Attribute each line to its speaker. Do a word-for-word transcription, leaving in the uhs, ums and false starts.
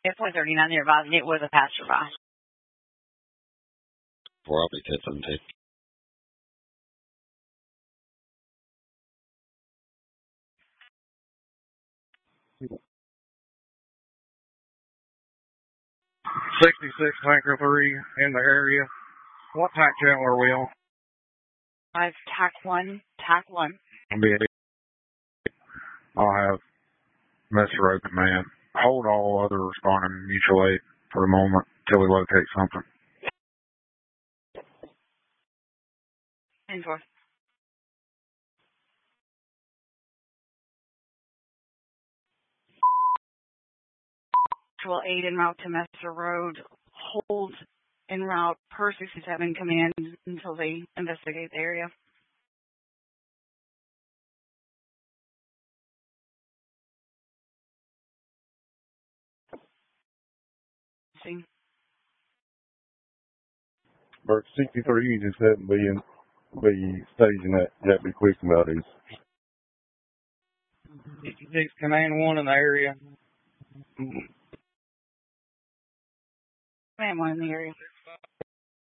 Speaker 1: It's one thirty-nine nearby, and it was a passerby.
Speaker 2: Probably ten seventeen.
Speaker 3: sixty-six Tanker three in the area. What tack channel are we on?
Speaker 1: I've tack one, tack one.
Speaker 3: I'll have Mister Open Man. Hold all other responding mutual aid for the moment till we locate something.
Speaker 1: ten four. Actual aid en route to Messer Road. Hold en route per sixty-seven command until they investigate the area. See.
Speaker 4: Bird sixty-three, you just haven't been be staging that Jet Be Quick about these.
Speaker 3: sixty-six Command one in the area.
Speaker 1: Command one in the area.